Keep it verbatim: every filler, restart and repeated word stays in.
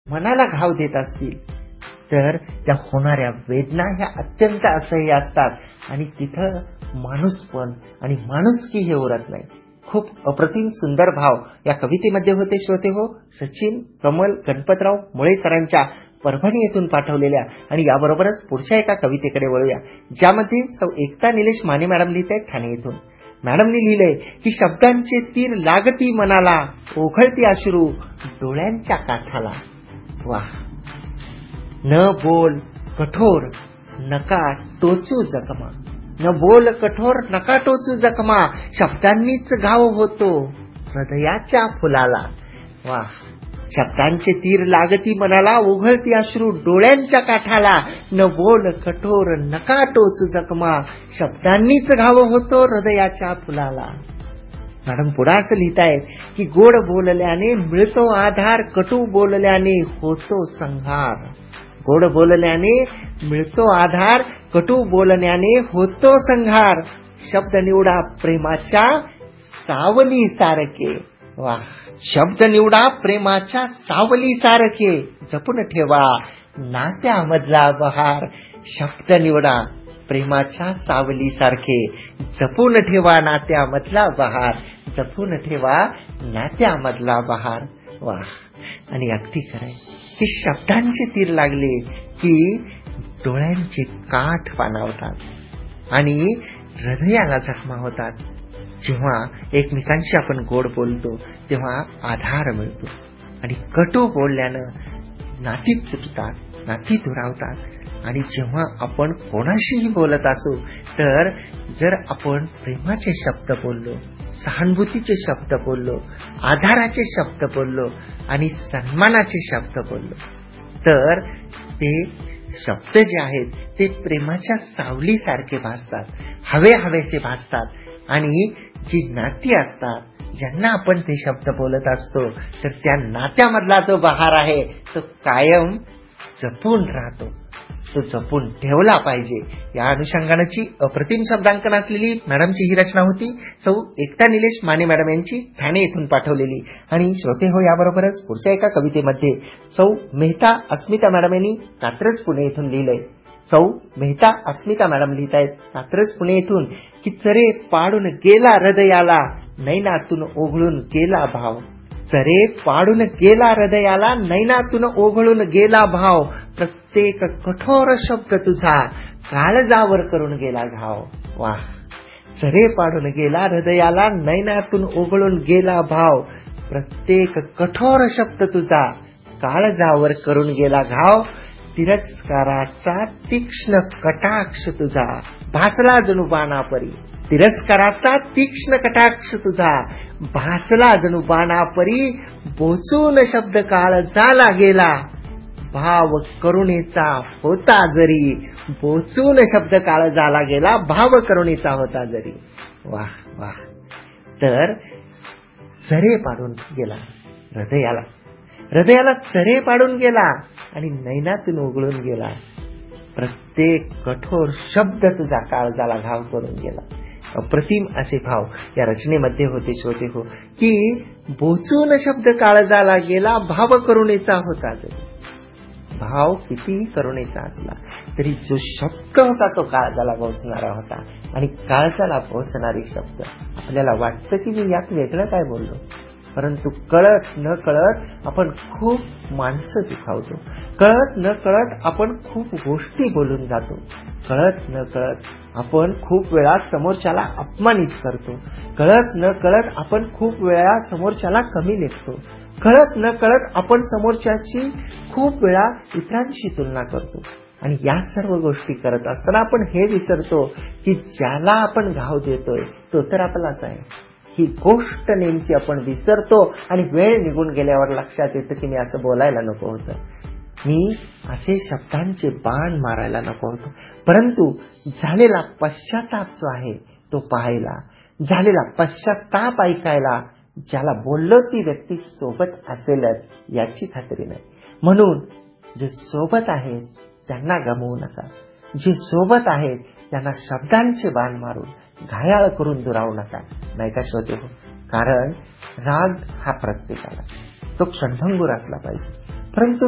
मनाला घाव देत असतील तर त्या होणाऱ्या वेदना ह्या अत्यंत असह्य असतात आणि तिथं माणूसपण आणि माणुसकी हे उरत नाही. खूप अप्रतिम सुंदर भाव या कवितेमध्ये होते श्रोते हो. सचिन कमल गणपतराव मुळे सरांच्या परभणी येथून पाठवलेल्या. आणि याबरोबरच पुढच्या एका कवितेकडे वळूया, ज्यामध्ये सौ एकता निलेश माने मॅडम लिहित आहेत ठाणे येथून. मॅडमनी लिहिलंय की शब्दांचे तीर लागती मनाला, ओघळती अश्रू डोळ्यांच्या काठाला. वाह. न बोल कठोर नका टोचू जखमा, न बोल कठोर नका टोचू जखमा, शब्दांनीच घाव होतो हृदयाच्या फुलाला. वाह. शब्दांचे तीर लागती मनाला, ओघळती अश्रू डोळ्यांच्या काठाला, न बोल कठोर नका टोचू जखमा, शब्दांनीच घाव होतो हृदयाच्या फुलाला. मॅडम पुढे असं लिहितायत की गोड बोलल्याने मिळतो आधार, कटू बोलल्याने होतो संहार. गोड बोलल्याने मिळतो आधार, कटू बोलण्याने होतो संहार, शब्द निवडा प्रेमाच्या सावली सारखे. वाह. शब्द निवडा प्रेमाच्या सावली सारखे, जपून ठेवा नात्यामधला बहार. शब्द निवडा प्रेमाच्या सावली सारखे, जपून ठेवा नात्यामधला बहार, जपून ठेवा नात्यामधला बहार. वाह. आणि अगदी खरंय की शब्दांचे तीर लागले की डोळ्यांचे काठ पाणावतात आणि हृदयाला जखमा होतात. जेव्हा एकमेकांशी आपण गोड बोलतो तेव्हा आधार मिळतो आणि कटू बोलल्यानं नाती तुटतात, नाती दुरावतात. आणि जेव्हा आपण कोणाशीही बोलत असू तर जर आपण प्रेमाचे शब्द बोललो, सहानुभूतीचे शब्द बोललो, आधाराचे शब्द बोललो आणि सन्मानाचे शब्द बोललो तर ते शब्द जे आहेत ते प्रेमाच्या सावलीसारखे भासतात, हवे हवेसे भासतात. आणि जी नाती असतात ज्यांना आपण ते शब्द बोलत असतो तर त्या नात्यामधला जो बहार आहे तो कायम जपून राहतो, तो जपून ठेवला पाहिजे. या अनुषंगानेची अप्रतिम शब्दांकन असलेली मॅडमची ही रचना होती, सौ एकता निलेश माने मॅडम यांची ठाणे येथून पाठवलेली. आणि श्रोते हो, याबरोबरच पुढच्या एका कवितेमध्ये सौ मेहता अस्मिता मॅडम यांनी कात्रज पुणे येथून लिहिलंय. सौ मेहता अस्मिता मॅडम लिहित आहेत कात्रज पुणे येथून की चरे पाडून गेला हृदयाला, नैनातून ओघळून गेला भाव. चरे पाडून गेला हृदयाला, नैनातून ओघळून गेला भाव, प्रत्येक कठोर शब्द तुझा काळजावर करून गेला घाव. वाह. चरे पाडून गेला हृदयाला, नैनातून ओघळून गेला भाव, प्रत्येक कठोर शब्द तुझा काळजावर करून गेला घाव, तिरस्काराचा तीक्ष्ण कटाक्ष तुझा भासला जणू बाणापरी. तिरस्काराचा तीक्ष्ण कटाक्ष तुझा भासला जणू बाणापरी, बोचून शब्द काळजाला गेला भाव करुणेचा होता जरी, बोचून शब्द काळजाला गेला भाव करुणेचा होता जरी. वाह वाह. तर चरे पाडून गेला हृदयाला, हृदयाला चरे पाडून गेला आणि नैनातून उघळून गेला, प्रत्येक कठोर शब्द तुझा काळजाला घाव करून गेला. अप्रतिम असे भाव या रचनेमध्ये होते श्रोते हो. की बोचून शब्द काळजाला गेला भाव करुणेचा होता जरी. भाव कितीही करुणेचा असला तरी जो शब्द होता तो काळजाला पोहोचणारा होता. आणि काळजाला पोहोचणारे शब्द आपल्याला वाटतं की मी यात वेगळं काय बोललो, परंतु कळत न कळत आपण खूप माणसं दुखावतो, कळत न कळत आपण खूप गोष्टी बोलून जातो, कळत न कळत आपण खूप वेळा समोरच्याला अपमानित करतो, कळत न कळत आपण खूप वेळा समोरच्याला कमी लेखतो, कळत न कळत आपण समोरच्याची खूप वेळा इतरांशी तुलना करतो. आणि या सर्व गोष्टी करत असताना आपण हे विसरतो की ज्याला आपण घाव देतोय तो तर आपलाच आहे. ही गोष्ट नेमकी आपण विसरतो आणि वेळ निघून गेल्यावर लक्षात येतं की मी असं बोलायला नको होतं, मी असे शब्दांचे बाण मारायला नको होतं. परंतु झालेला पश्चाताप जो आहे तो पाहायला, झालेला पश्चाताप ऐकायला, ज्याला बोललो ती व्यक्ती सोबत असेलच याची खात्री नाही. म्हणून जे सोबत आहेत त्यांना गमवू नका, जे सोबत आहेत त्यांना शब्दांचे बाण मारून घायाळ करून दुरावू नका. नाही का श्रोते हो. कारण राग हा प्रत्येकाला तो क्षणभंगूर असला पाहिजे, परंतु